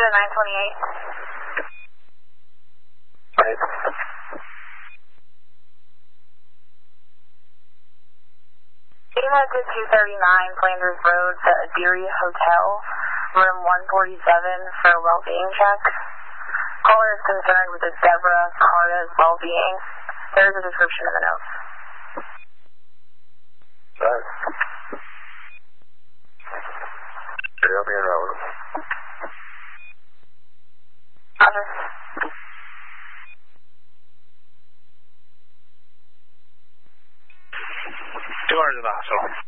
928. Right. Lima to 239 Flanders Road to Adiri Hotel, room 147 for a well-being check. Caller is concerned with Deborah Carta's well-being. There is a description in the notes. Right. You'll be in road. Roger. 2 hours in the hospital.